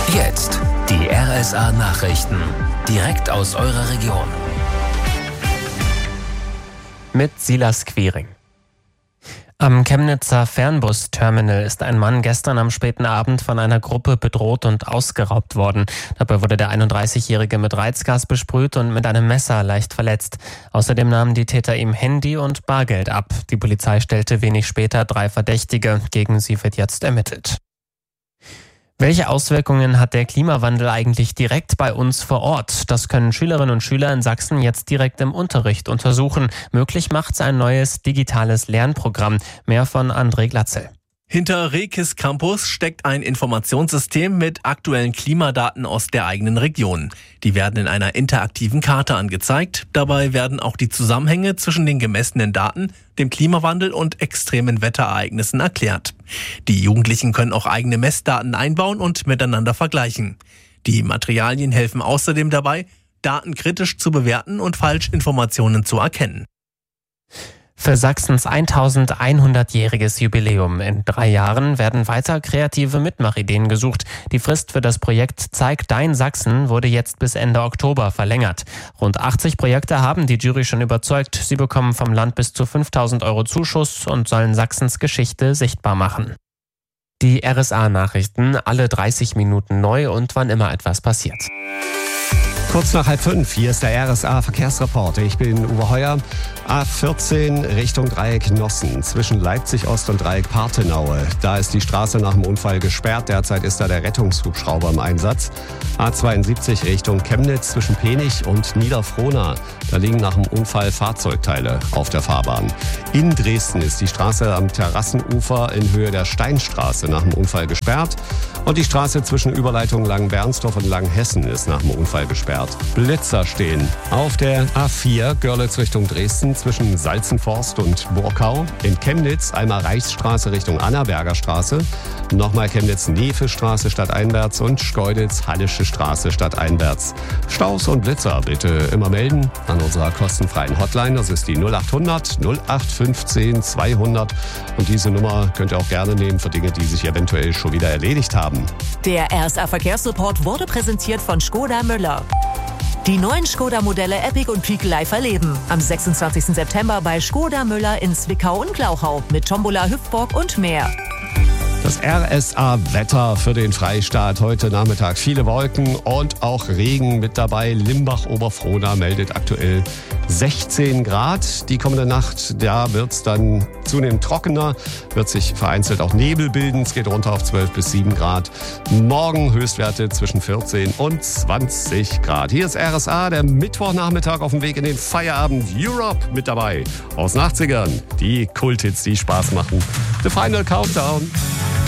Jetzt die RSA Nachrichten. Direkt aus eurer Region. Mit Silas Quiring. Am Chemnitzer Fernbus-Terminal ist ein Mann gestern am späten Abend von einer Gruppe bedroht und ausgeraubt worden. Dabei wurde der 31-Jährige mit Reizgas besprüht und mit einem Messer leicht verletzt. Außerdem nahmen die Täter ihm Handy und Bargeld ab. Die Polizei stellte wenig später 3 Verdächtige. Gegen sie wird jetzt ermittelt. Welche Auswirkungen hat der Klimawandel eigentlich direkt bei uns vor Ort? Das können Schülerinnen und Schüler in Sachsen jetzt direkt im Unterricht untersuchen. Möglich macht's ein neues digitales Lernprogramm. Mehr von André Glatzel. Hinter Rekis Campus steckt ein Informationssystem mit aktuellen Klimadaten aus der eigenen Region. Die werden in einer interaktiven Karte angezeigt. Dabei werden auch die Zusammenhänge zwischen den gemessenen Daten, dem Klimawandel und extremen Wetterereignissen erklärt. Die Jugendlichen können auch eigene Messdaten einbauen und miteinander vergleichen. Die Materialien helfen außerdem dabei, Daten kritisch zu bewerten und Falschinformationen zu erkennen. Für Sachsens 1100-jähriges Jubiläum in 3 Jahren werden weiter kreative Mitmachideen gesucht. Die Frist für das Projekt Zeig dein Sachsen wurde jetzt bis Ende Oktober verlängert. Rund 80 Projekte haben die Jury schon überzeugt. Sie bekommen vom Land bis zu 5.000 € Zuschuss und sollen Sachsens Geschichte sichtbar machen. Die RSA-Nachrichten, alle 30 Minuten neu und wann immer etwas passiert. Kurz nach 4:30, hier ist der RSA-Verkehrsreport. Ich bin Uwe Heuer. A14 Richtung Dreieck Nossen, zwischen Leipzig Ost und Dreieck Parthenaue. Da ist die Straße nach dem Unfall gesperrt. Derzeit ist da der Rettungshubschrauber im Einsatz. A72 Richtung Chemnitz, zwischen Penich und Niederfrohna. Da liegen nach dem Unfall Fahrzeugteile auf der Fahrbahn. In Dresden ist die Straße am Terrassenufer in Höhe der Steinstraße nach dem Unfall gesperrt. Und die Straße zwischen Überleitung Langenbernsdorf und Langenhessen ist nach dem Unfall gesperrt. Blitzer stehen auf der A4 Görlitz Richtung Dresden zwischen Salzenforst und Burkau. In Chemnitz einmal Reichsstraße Richtung Annaberger Straße. Nochmal Chemnitz-Nefe-Straße stadteinwärts und Schkeuditz-Hallische Straße stadteinwärts. Staus und Blitzer bitte immer melden an unserer kostenfreien Hotline. Das ist die 0800 0815 200. Und diese Nummer könnt ihr auch gerne nehmen für Dinge, die sich eventuell schon wieder erledigt haben. Der RSA Verkehrsreport wurde präsentiert von Škoda Müller. Die neuen Škoda-Modelle Epic und Peak live erleben. Am 26. September bei Škoda Müller in Zwickau und Glauchau mit Tombola, Hüpfburg und mehr. Das RSA-Wetter für den Freistaat. Heute Nachmittag viele Wolken und auch Regen mit dabei. Limbach-Oberfrohna meldet aktuell 16 Grad. Die kommende Nacht, da wird es dann zunehmend trockener, wird sich vereinzelt auch Nebel bilden. Es geht runter auf 12 bis 7 Grad. Morgen Höchstwerte zwischen 14 und 20 Grad. Hier ist RSA, der Mittwochnachmittag auf dem Weg in den Feierabend. Europe mit dabei. Aus den 80ern. Die Kulthits, die Spaß machen. The Final Countdown.